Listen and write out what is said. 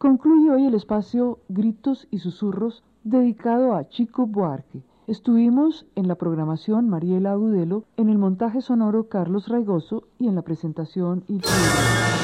concluye hoy el espacio Gritos y Susurros dedicado a Chico Buarque. Estuvimos en la programación Mariela Agudelo, en el montaje sonoro Carlos Raigoso y en la presentación Ilse.